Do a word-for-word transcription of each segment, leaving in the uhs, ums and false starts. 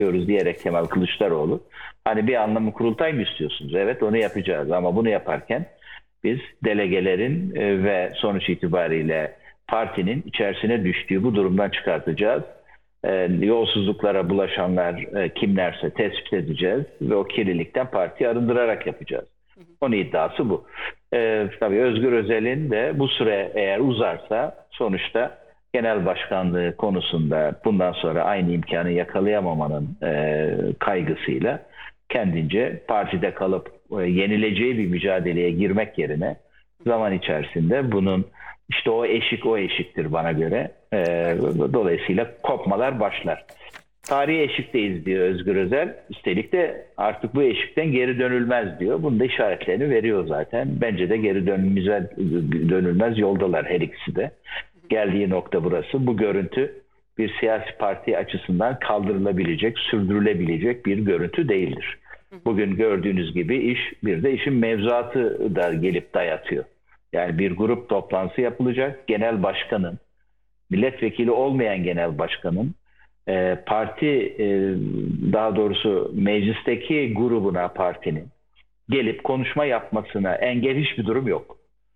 diyoruz diyerek Kemal Kılıçdaroğlu. Hani bir anlamı kurultay mı istiyorsunuz? Evet, onu yapacağız ama bunu yaparken biz delegelerin e, ve sonuç itibariyle partinin içerisine düştüğü bu durumdan çıkartacağız. E, yolsuzluklara bulaşanlar e, kimlerse tespit edeceğiz ve o kirlilikten partiyi arındırarak yapacağız. Onun iddiası bu. E, tabii Özgür Özel'in de bu süre eğer uzarsa sonuçta genel başkanlığı konusunda bundan sonra aynı imkanı yakalayamamanın e, kaygısıyla kendince partide kalıp e, yenileceği bir mücadeleye girmek yerine zaman içerisinde bunun işte o eşik o eşiktir bana göre. E, dolayısıyla kopmalar başlar. Tarihi eşikteyiz diyor Özgür Özel. Üstelik de artık bu eşikten geri dönülmez diyor. Bunun da işaretlerini veriyor zaten. Bence de geri dönülmez, dönülmez yoldalar her ikisi de. Geldiği nokta burası. Bu görüntü bir siyasi parti açısından kaldırılabilecek, sürdürülebilecek bir görüntü değildir. Bugün gördüğünüz gibi iş bir de işin mevzuatı da gelip dayatıyor. Yani bir grup toplantısı yapılacak. Genel başkanın, milletvekili olmayan genel başkanın e, parti e, daha doğrusu meclisteki grubuna partinin gelip konuşma yapmasına engel hiçbir durum yok.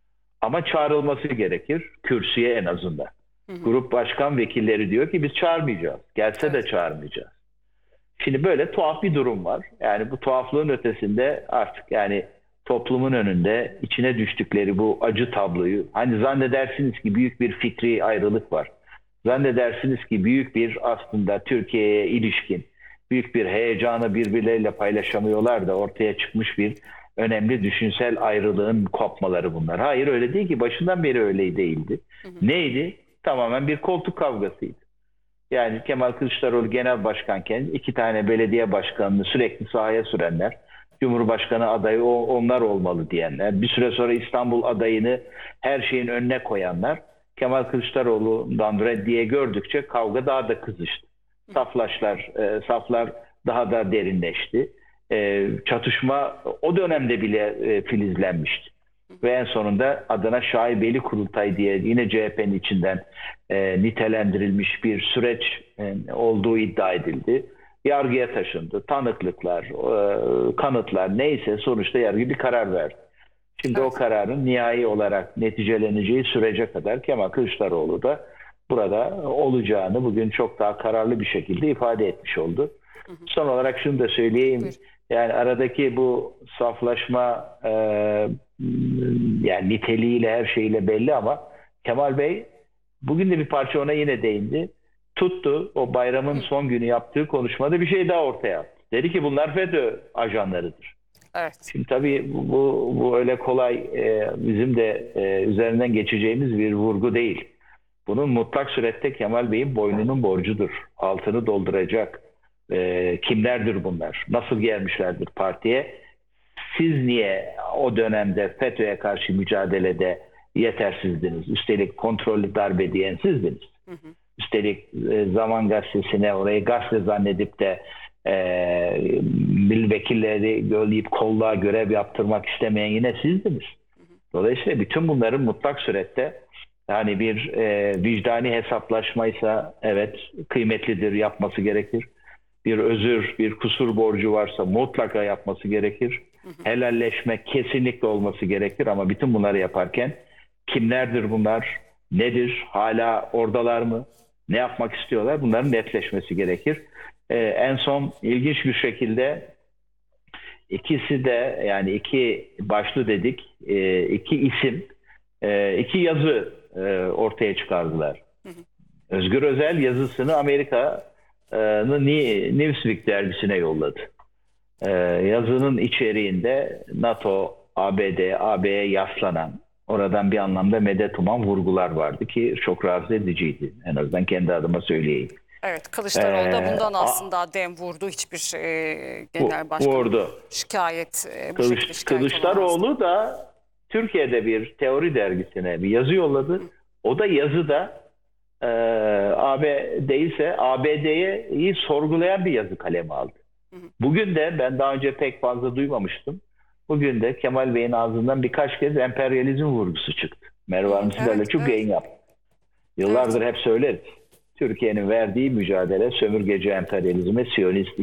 Ama çağrılması gerekir. Kürsüye en azından. Hı hı. Grup başkan vekilleri diyor ki biz çağırmayacağız. Gelse evet. de çağırmayacağız. Şimdi böyle tuhaf bir durum var. Yani bu tuhaflığın ötesinde artık yani toplumun önünde içine düştükleri bu acı tabloyu hani zannedersiniz ki büyük bir fikri ayrılık var. Zannedersiniz ki büyük bir aslında Türkiye'ye ilişkin büyük bir heyecanı birbirleriyle paylaşamıyorlar da ortaya çıkmış bir önemli düşünsel ayrılığın kopmaları bunlar. Hayır, öyle değil ki. Başından beri öyle değildi. Hı hı. Neydi? Tamamen bir koltuk kavgasıydı. Yani Kemal Kılıçdaroğlu genel başkanken iki tane belediye başkanını sürekli sahaya sürenler, Cumhurbaşkanı adayı onlar olmalı diyenler, bir süre sonra İstanbul adayını her şeyin önüne koyanlar, Kemal Kılıçdaroğlu'ndan reddiye gördükçe kavga daha da kızıştı. Saflaşlar, e, saflar daha da derinleşti. E, çatışma o dönemde bile e, filizlenmişti. Ve en sonunda adına şaibeli kurultay diye yine C H P'nin içinden e, nitelendirilmiş bir süreç e, olduğu iddia edildi. Yargıya taşındı. Tanıklıklar, e, kanıtlar neyse sonuçta yargı bir karar verdi. Şimdi evet. o kararın nihai olarak neticeleneceği sürece kadar Kemal Kılıçdaroğlu da burada olacağını bugün çok daha kararlı bir şekilde ifade etmiş oldu. Hı hı. Son olarak şunu da söyleyeyim. Buyur. Yani aradaki bu saflaşma e, yani niteliğiyle her şeyle belli ama Kemal Bey bugün de bir parça ona yine değindi. Tuttu o bayramın son günü yaptığı konuşmada bir şey daha ortaya attı. Dedi ki bunlar FETÖ ajanlarıdır. Evet. Şimdi tabii bu, bu, bu öyle kolay e, bizim de e, üzerinden geçeceğimiz bir vurgu değil. Bunun mutlak surette Kemal Bey'in boynunun borcudur. Altını dolduracak. E, kimlerdir bunlar? Nasıl gelmişlerdir partiye? Siz niye o dönemde FETÖ'ye karşı mücadelede yetersizdiniz? Üstelik kontrollü darbe diyen sizdiniz. Hı hı. Üstelik e, Zaman Gazetesi'ne orayı gazete zannedip de e, milletvekilleri gölleyip kolluğa görev yaptırmak istemeyen yine sizdiniz. Hı hı. Dolayısıyla bütün bunların mutlak surette yani bir e, vicdani hesaplaşmaysa evet kıymetlidir, yapması gerekir. Bir özür, bir kusur borcu varsa mutlaka yapması gerekir. Hı hı. Helalleşmek kesinlikle olması gerekir ama bütün bunları yaparken kimlerdir bunlar, nedir, hala oradalar mı, ne yapmak istiyorlar bunların netleşmesi gerekir. Ee, en son ilginç bir şekilde ikisi de yani iki başlı dedik, e, iki isim, e, iki yazı e, ortaya çıkardılar. Hı hı. Özgür Özel yazısını Amerika'nın Newsweek dergisine yolladı. Ee, yazının içeriğinde NATO, A B D, A B'ye yaslanan, oradan bir anlamda medet uman vurgular vardı ki çok rahatsız ediciydi. En azından kendi adıma söyleyeyim. Evet, Kılıçdaroğlu da bundan ee, aslında dem vurdu. Hiçbir e, genel başkanın şikayet e, bu Kılıç, şekilde şikayet Kılıçdaroğlu olamaz. da Türkiye'de bir teori dergisine bir yazı yolladı. Hı. O da yazıda e, A B D ise A B D'yi sorgulayan bir yazı kalemi aldı. Hı hı. Bugün de ben daha önce pek fazla duymamıştım. Bugün de Kemal Bey'in ağzından birkaç kez emperyalizm vurgusu çıktı. Merve Hanım sizlerle evet, çok evet. yayın yaptı. Yıllardır evet. hep söyleriz. Türkiye'nin verdiği mücadele sömürgeci emperyalizme, siyonist